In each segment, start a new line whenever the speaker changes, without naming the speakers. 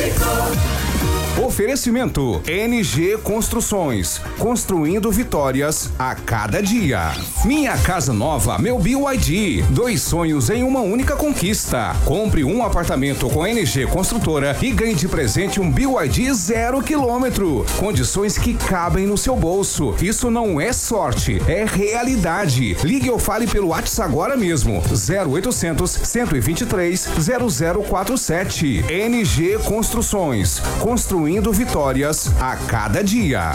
Oferecimento NG Construções, construindo vitórias a cada dia. Minha Casa Nova, meu BYD, 2 sonhos em uma única conquista. Compre um apartamento com NG Construtora e ganhe de presente um BYD 0 km. Condições que cabem no seu bolso. Isso não é sorte, é realidade. Ligue ou fale pelo WhatsApp agora mesmo. 0800 123 0047. NG Construções, construindo vitórias a cada dia.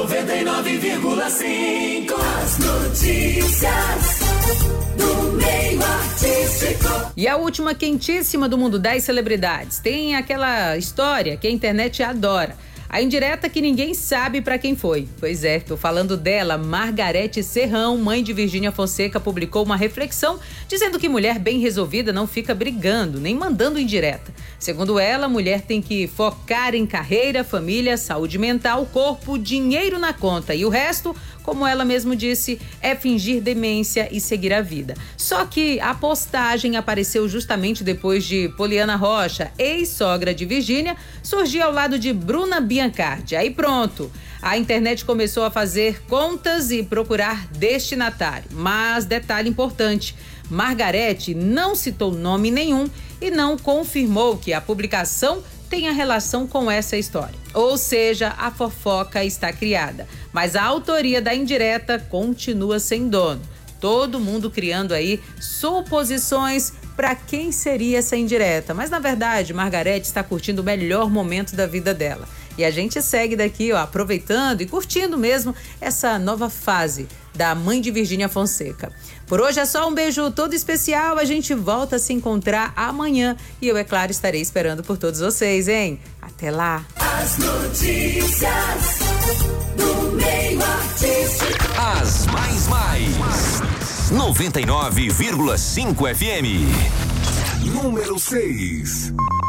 99,5 as notícias do meio artístico.
E a última quentíssima do mundo das celebridades. Tem aquela história que a internet adora. A indireta que ninguém sabe pra quem foi. Pois é, tô falando dela. Margarete Serrão, mãe de Virgínia Fonseca, publicou uma reflexão dizendo que mulher bem resolvida não fica brigando, nem mandando indireta. Segundo ela, mulher tem que focar em carreira, família, saúde mental, corpo, dinheiro na conta. E o resto, como ela mesma disse, é fingir demência e seguir a vida. Só que a postagem apareceu justamente depois de Poliana Rocha, ex-sogra de Virgínia, surgir ao lado de Bruna Biancardi. Aí pronto, a internet começou a fazer contas e procurar destinatário. Mas detalhe importante, Margarete não citou nome nenhum e não confirmou que a publicação tenha relação com essa história. Ou seja, a fofoca está criada, mas a autoria da indireta continua sem dono. Todo mundo criando aí suposições para quem seria essa indireta. Mas na verdade, Margarete está curtindo o melhor momento da vida dela. E a gente segue daqui, ó, aproveitando e curtindo mesmo essa nova fase da mãe de Virgínia Fonseca. Por hoje é só um beijo todo especial, a gente volta a se encontrar amanhã e eu, é claro, estarei esperando por todos vocês, hein? Até lá!
As notícias do meio artístico.
As mais 99,5 FM.
Número 6.